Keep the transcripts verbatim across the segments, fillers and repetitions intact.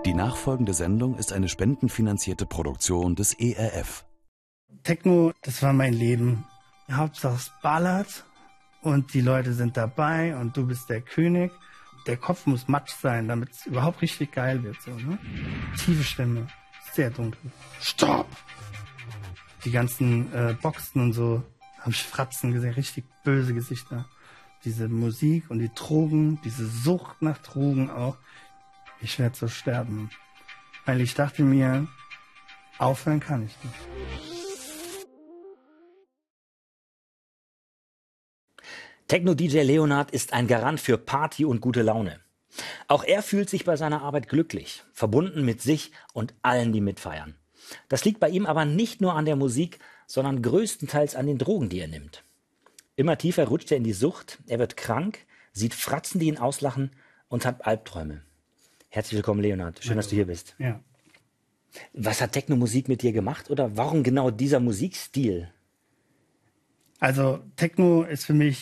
Die nachfolgende Sendung ist eine spendenfinanzierte Produktion des E R F. Techno, das war mein Leben. Hauptsache es ballert und die Leute sind dabei und du bist der König. Der Kopf muss matsch sein, damit es überhaupt richtig geil wird. So, ne? Tiefe Stimme, sehr dunkel. Stopp! Die ganzen äh, Boxen und so, habe ich Fratzen gesehen, richtig böse Gesichter. Diese Musik und die Drogen, diese Sucht nach Drogen auch. Ich werde so sterben. Weil ich dachte mir, aufhören kann ich nicht. Techno-D J Leonard ist ein Garant für Party und gute Laune. Auch er fühlt sich bei seiner Arbeit glücklich, verbunden mit sich und allen, die mitfeiern. Das liegt bei ihm aber nicht nur an der Musik, sondern größtenteils an den Drogen, die er nimmt. Immer tiefer rutscht er in die Sucht, er wird krank, sieht Fratzen, die ihn auslachen und hat Albträume. Herzlich willkommen, Leonard. Schön, dass du hier bist. Ja. Was hat Techno-Musik mit dir gemacht oder warum genau dieser Musikstil? Also Techno ist für mich,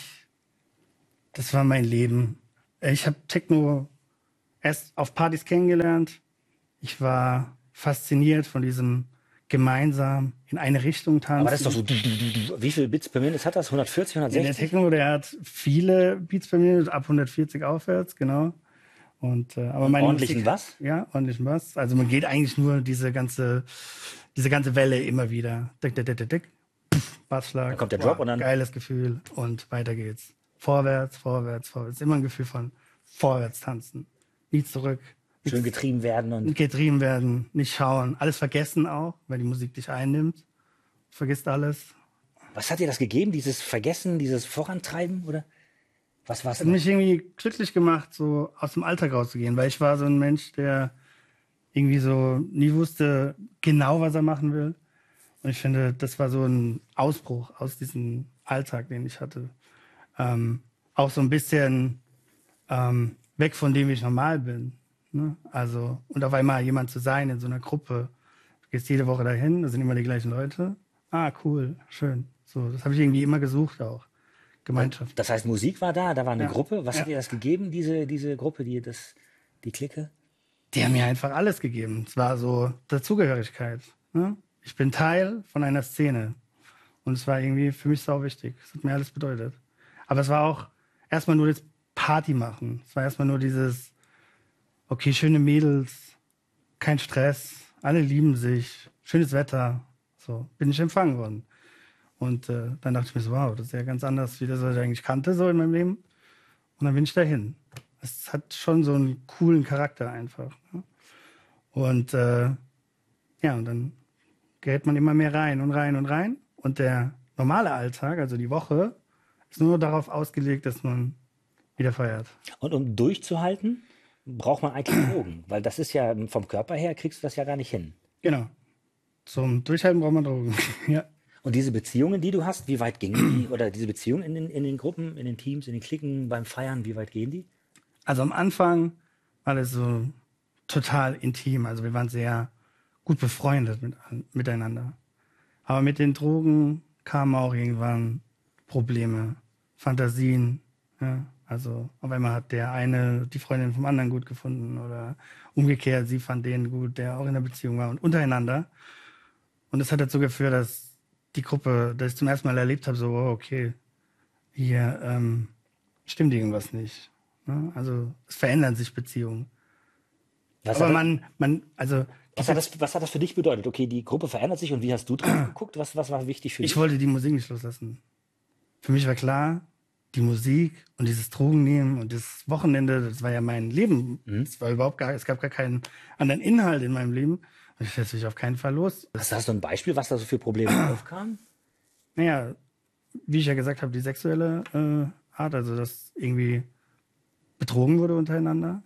das war mein Leben. Ich habe Techno erst auf Partys kennengelernt. Ich war fasziniert von diesem gemeinsam in eine Richtung tanzen. Aber das ist doch so, wie viele Bits per Minute hat das? hundertvierzig, Ja, hundertsechzig? der Techno, der hat viele Beats per Minute, ab hundertvierzig aufwärts, genau. Und, äh, aber meine ordentlichen Musik, Bass? Ja, ordentlichen Bass. Also man geht eigentlich nur diese ganze, diese ganze Welle immer wieder. Dick, dick, dick, dick, dick. Bassschlag. Dann kommt der Drop und dann- Geiles Gefühl und weiter geht's. Vorwärts, vorwärts, vorwärts. Immer ein Gefühl von vorwärts tanzen. Nie zurück. Schön getrieben werden und Getrieben werden, nicht schauen. Alles vergessen auch, weil die Musik dich einnimmt. Vergisst alles. was hat dir das gegeben? Dieses Vergessen, dieses Vorantreiben oder was war's? Hat mich irgendwie glücklich gemacht, so aus dem Alltag rauszugehen, weil ich war so ein Mensch, der irgendwie so nie wusste genau, was er machen will. Und ich finde, das war so ein Ausbruch aus diesem Alltag, den ich hatte. Ähm, auch so ein bisschen ähm, weg von dem, wie ich normal bin. Ne? Also, und auf einmal jemand zu sein in so einer Gruppe. Du gehst jede Woche dahin, da sind immer die gleichen Leute. Ah, cool, schön. So, das habe ich irgendwie immer gesucht auch. Gemeinschaft. Das heißt, Musik war da, da war eine Ja. Gruppe. Was Ja. hat dir das gegeben, diese, diese Gruppe, die, das, die Clique? Die haben mir einfach alles gegeben. Es war so Dazugehörigkeit. Ne? Ich bin Teil von einer Szene. Und es war irgendwie für mich sau wichtig. Es hat mir alles bedeutet. Aber es war auch erstmal nur das Party machen. Es war erstmal nur dieses, okay, schöne Mädels, kein Stress, alle lieben sich, schönes Wetter. So bin ich empfangen worden. Und äh, dann dachte ich mir so, wow, das ist ja ganz anders, wie das, was ich eigentlich kannte, so in meinem Leben. Und dann bin ich dahin. Es hat schon so einen coolen Charakter einfach. Ne? Und äh, ja, und dann gerät man immer mehr rein und rein und rein. Und der normale Alltag, also die Woche, ist nur darauf ausgelegt, dass man wieder feiert. Und um durchzuhalten, braucht man eigentlich Drogen. Weil das ist ja, vom Körper her kriegst du das ja gar nicht hin. Genau. Zum Durchhalten braucht man Drogen. Ja. Und diese Beziehungen, die du hast, wie weit gingen die? Oder diese Beziehungen in den, in den Gruppen, in den Teams, in den Cliquen, beim Feiern, wie weit gehen die? Also am Anfang war das so total intim. Also wir waren sehr gut befreundet mit, miteinander. Aber mit den Drogen kamen auch irgendwann Probleme, Fantasien. Ja? Also auf einmal hat der eine die Freundin vom anderen gut gefunden oder umgekehrt, sie fand den gut, der auch in der Beziehung war und untereinander. Und das hat dazu geführt, dass die Gruppe, dass ich zum ersten Mal erlebt habe, so, oh, okay, hier ähm, stimmt irgendwas nicht. Ne? Also es verändern sich Beziehungen. Was, Aber hat, man, man, also was, hat das, was hat das für dich bedeutet? Okay, die Gruppe verändert sich und wie hast du drauf geguckt? Was, was war wichtig für dich? ich wollte die Musik nicht loslassen. Für mich war klar, die Musik und dieses Drogennehmen und das Wochenende, das war ja mein Leben. Mhm. Es war überhaupt gar, es gab gar keinen anderen Inhalt in meinem Leben. Und ich setze mich auf keinen Fall los. Hast, hast du ein Beispiel, was da so für Probleme aufkamen? Naja, wie ich ja gesagt habe, die sexuelle äh, Art, also dass irgendwie betrogen wurde untereinander.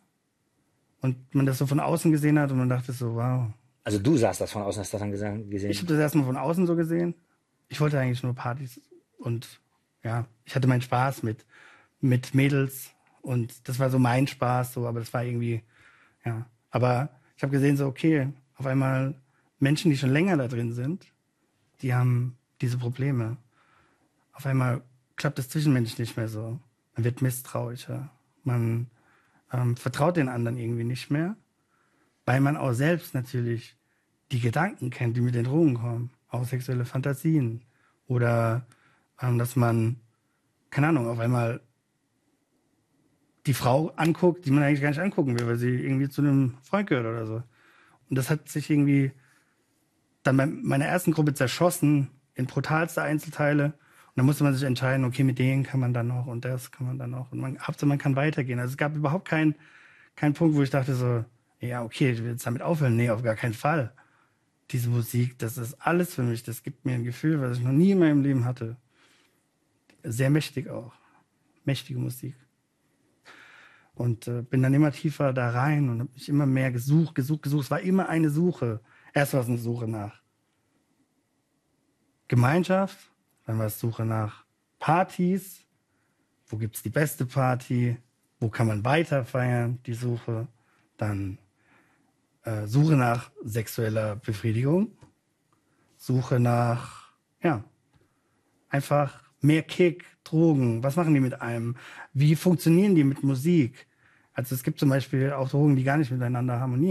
Und man das so von außen gesehen hat und man dachte so, wow. Also du sahst das von außen, hast das dann gesehen? Ich habe das erstmal von außen so gesehen. Ich wollte eigentlich nur Partys und ja, ich hatte meinen Spaß mit, mit Mädels und das war so mein Spaß, so, aber das war irgendwie, ja. Aber ich habe gesehen so, okay, auf einmal Menschen, die schon länger da drin sind, die haben diese Probleme. Auf einmal klappt das zwischenmenschlich nicht mehr so. Man wird misstrauischer. Man ähm, vertraut den anderen irgendwie nicht mehr. weil man auch selbst natürlich die Gedanken kennt, die mit den Drogen kommen. Auch sexuelle Fantasien. Oder ähm, dass man, keine Ahnung, auf einmal die Frau anguckt, die man eigentlich gar nicht angucken will, weil sie irgendwie zu einem Freund gehört oder so. Und das hat sich irgendwie dann bei meiner ersten Gruppe zerschossen in brutalste Einzelteile. Und dann musste man sich entscheiden, okay, mit denen kann man dann noch und das kann man dann noch. Und man, Hauptsache, man kann weitergehen. Also es gab überhaupt keinen keinen Punkt, wo ich dachte so, ja, okay, ich will jetzt damit aufhören. Nee, auf gar keinen Fall. Diese Musik, das ist alles für mich. Das gibt mir ein Gefühl, was ich noch nie in meinem Leben hatte. Sehr mächtig auch. Mächtige Musik. Und äh, bin dann immer tiefer da rein und habe mich immer mehr gesucht, gesucht, gesucht. Es war immer eine Suche. Erst war es eine Suche nach Gemeinschaft, dann war es Suche nach Partys. Wo gibt's die beste Party? Wo kann man weiter feiern? Die Suche. Dann äh, Suche nach sexueller Befriedigung. Suche nach, ja, einfach mehr Kick, Drogen. Was machen die mit einem? Wie funktionieren die mit Musik? Also es gibt zum Beispiel auch Drogen, die gar nicht miteinander harmonieren.